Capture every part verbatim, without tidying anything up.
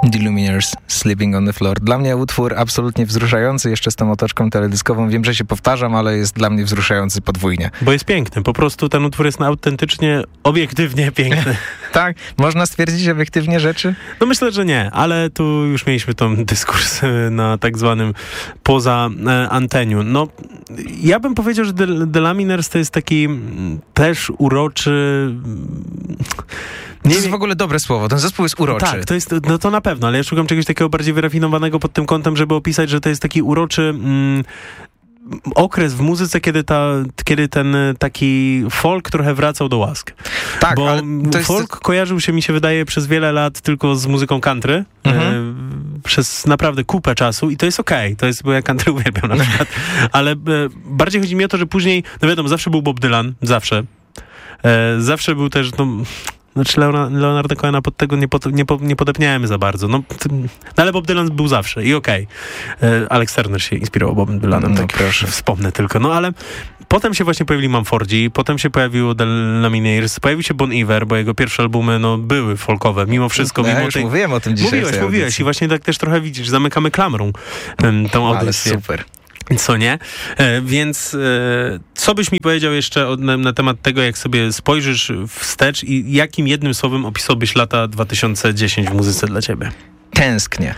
The Lumineers, Sleeping on the Floor. Dla mnie utwór absolutnie wzruszający, jeszcze z tą otoczką teledyskową. Wiem, że się powtarzam, ale jest dla mnie wzruszający podwójnie. Bo jest piękny. Po prostu ten utwór jest autentycznie, obiektywnie piękny. Tak? Można stwierdzić obiektywnie rzeczy? No myślę, że nie, ale tu już mieliśmy tą dyskurs na tak zwanym poza e, anteniu. No, ja bym powiedział, że The, The Lumineers to jest taki też uroczy... Nie to jest w ogóle dobre słowo. Ten zespół jest uroczy. Tak, to jest, no to na pewno, ale ja szukam czegoś takiego bardziej wyrafinowanego pod tym kątem, żeby opisać, że to jest taki uroczy mm, okres w muzyce, kiedy, ta, kiedy ten taki folk trochę wracał do łask. Tak, bo ale to jest... folk kojarzył się, mi się wydaje, przez wiele lat tylko z muzyką country. Mhm. E, przez naprawdę kupę czasu i to jest okej. Okay. To jest, bo ja country uwielbiam na przykład. Ale e, bardziej chodzi mi o to, że później, no wiadomo, zawsze był Bob Dylan, zawsze. E, zawsze był też, no... Znaczy Leonarda Cohena pod tego nie, pod, nie, nie podepniałem za bardzo. No, no ale Bob Dylan był zawsze i okej. Okay. Alex Turner się inspirował Bobem Dylanem, no, tak proszę. Wspomnę tylko. No ale potem się właśnie pojawili Mumfordzi, potem się pojawił The Lumineers, pojawił się Bon Iver, bo jego pierwsze albumy no, były folkowe, mimo wszystko. No, mimo ja już tej... mówiłem o tym dzisiaj. Mówiłeś, mówiłeś i właśnie tak też trochę widzisz, zamykamy klamrą um, tą audycję. Ale super. Co nie? E, więc e, co byś mi powiedział jeszcze od, na, na temat tego, jak sobie spojrzysz wstecz i jakim jednym słowem opisałbyś lata dwa tysiące dziesiąte w muzyce dla ciebie? Tęsknię.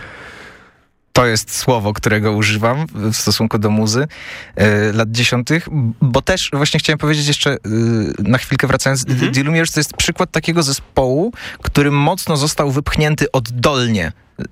To jest słowo, którego używam w stosunku do muzy e, lat dziesiątych, bo też właśnie chciałem powiedzieć jeszcze e, na chwilkę wracając, mhm. The Lumineers to jest przykład takiego zespołu, który mocno został wypchnięty oddolnie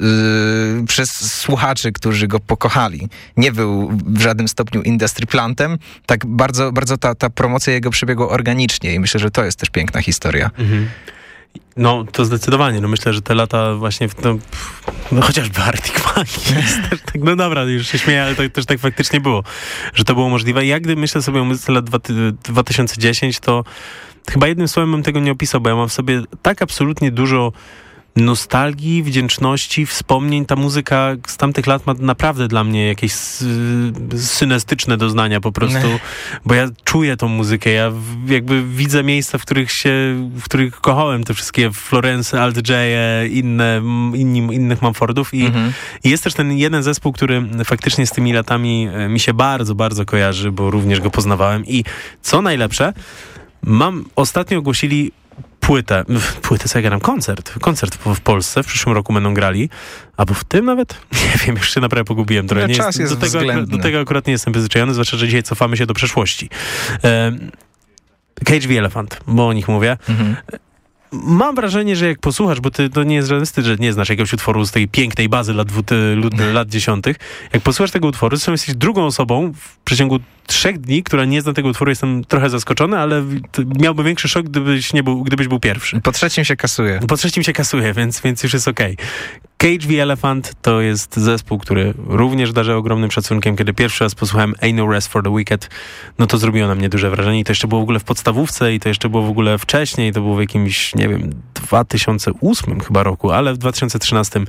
Yy, przez słuchaczy, którzy go pokochali. Nie był w żadnym stopniu industry plantem. Tak bardzo, bardzo ta, ta promocja jego przebiegła organicznie i myślę, że to jest też piękna historia. Mhm. No, to zdecydowanie. No myślę, że te lata właśnie, w, no, no chociażby Arctic Monkeys. tak, no dobra, już się śmieję, ale to też tak faktycznie było, że to było możliwe. I jak gdy myślę sobie o muzyce lat dwa tysiące dziesiąte, to chyba jednym słowem bym tego nie opisał, bo ja mam w sobie tak absolutnie dużo nostalgii, wdzięczności, wspomnień. Ta muzyka z tamtych lat ma naprawdę dla mnie jakieś synestyczne doznania po prostu, Nie. bo ja czuję tą muzykę, ja jakby widzę miejsca, w których się, w których kochałem te wszystkie Florence, Alt J, inne, inni, innych Mumfordów i, mhm. i jest też ten jeden zespół, który faktycznie z tymi latami mi się bardzo, bardzo kojarzy, bo również go poznawałem i co najlepsze, mam, ostatnio ogłosili płytę, płytę, co ja gram, koncert, koncert w, w Polsce, w przyszłym roku będą grali, albo w tym nawet? Nie wiem, już się naprawdę pogubiłem trochę. Nie czas jest, jest do, tego, względny. do tego akurat nie jestem przyzwyczajony, zwłaszcza, że dzisiaj cofamy się do przeszłości. E, Cage the Elephant, bo o nich mówię. Mhm. Mam wrażenie, że jak posłuchasz, bo ty to nie jest żaden wstyd, że nie znasz jakiegoś utworu z tej pięknej bazy lat, lat dziesiątych. Jak posłuchasz tego utworu, zresztą jesteś drugą osobą w przeciągu trzech dni, która nie zna tego utworu, jestem trochę zaskoczony, ale miałby większy szok, gdybyś, nie był, gdybyś był pierwszy. Po trzecim się kasuje. Po trzecim się kasuje, więc, więc już jest okej. Okay. Cage the Elephant to jest zespół, który również darzę ogromnym szacunkiem. Kiedy pierwszy raz posłuchałem Ain't No Rest for the Wicked, no to zrobiło na mnie duże wrażenie i to jeszcze było w ogóle w podstawówce i to jeszcze było w ogóle wcześniej, to było w jakimś, nie wiem, dwa tysiące ósmym chyba roku, ale w dwa tysiące trzynastym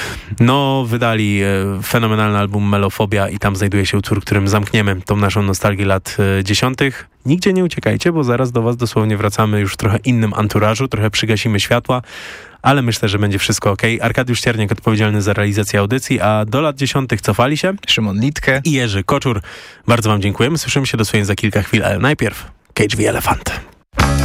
no wydali e, fenomenalny album Melofobia i tam znajduje się utwór, którym zamkniemy tą naszą nostalgię lat e, dziesiątych. Nigdzie nie uciekajcie, bo zaraz do was dosłownie wracamy już w trochę innym anturażu, trochę przygasimy światła, ale myślę, że będzie wszystko okej. Okay. Arkadiusz Cierniak odpowiedzialny za realizację audycji, a do lat dziesiątych cofali się Szymon Litke i Jerzy Koczur. Bardzo wam dziękujemy. Słyszymy się dosłownie za kilka chwil, ale najpierw Cage the Elephant.